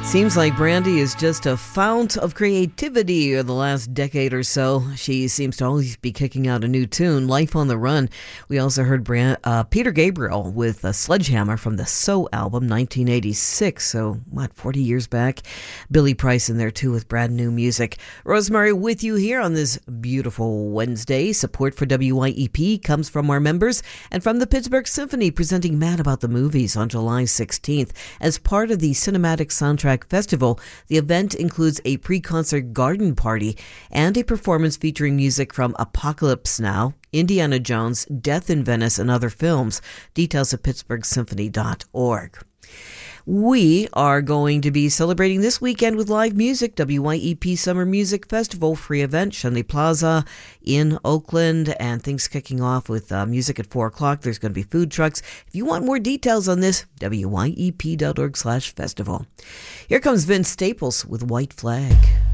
Seems like Brandy is just a fount of creativity over the last decade or so. She seems to always be kicking out a new tune, Life on the Run. We also heard Peter Gabriel with a Sledgehammer from the So album, 1986. So, 40 years back? Billy Price in there too with brand new music. Rosemary with you here on this beautiful Wednesday. Support for WYEP comes from our members and from the Pittsburgh Symphony, presenting Mad About the Movies on July 16th. As part of the Cinematic Soundtrack Festival, the event includes a pre-concert garden party and a performance featuring music from Apocalypse Now, Indiana Jones, Death in Venice, and other films. Details at pittsburghsymphony.org. We are going to be celebrating this weekend with live music. WYEP Summer Music Festival, free event, Shenley Plaza in Oakland, and things kicking off with music at 4 o'clock. There's going to be food trucks. If you want more details on this, wyep.org/festival. Here comes Vince Staples with White Flag.